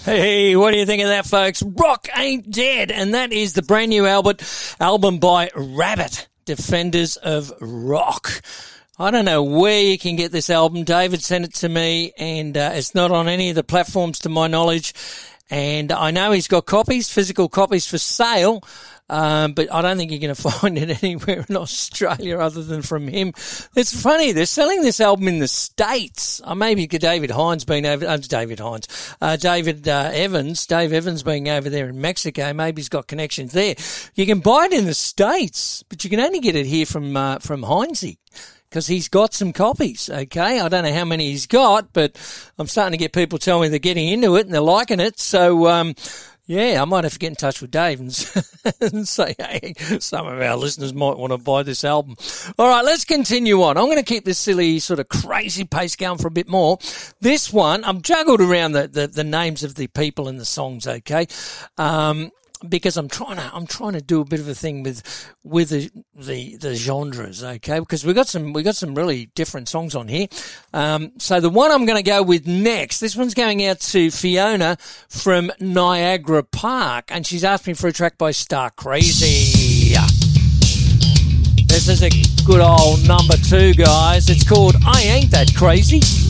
Hey, what do you think of that, folks? Rock Ain't Dead, and that is the brand new album by Rabbit, Defenders of Rock. I don't know where you can get this album. David sent it to me, and it's not on any of the platforms to my knowledge. And I know he's got copies, physical copies for sale, but I don't think you're going to find it anywhere in Australia other than from him. It's funny, they're selling this album in the States. Maybe Dave Evans being over there in Mexico. Maybe he's got connections there. You can buy it in the States, but you can only get it here from Heinze, because he's got some copies, okay? I don't know how many he's got, but I'm starting to get people telling me they're getting into it and they're liking it. So, yeah, I might have to get in touch with Dave and say, hey, some of our listeners might want to buy this album. All right, let's continue on. I'm going to keep this silly sort of crazy pace going for a bit more. This one, I'm juggled around the names of the people and the songs, okay? Because I'm trying to do a bit of a thing with the genres, okay? Because we got some really different songs on here. So the one I'm going to go with next, this one's going out to Fiona from Niagara Park, and she's asked me for a track by Star Crazy. This is a good old number 2, guys. It's called I Ain't That Crazy.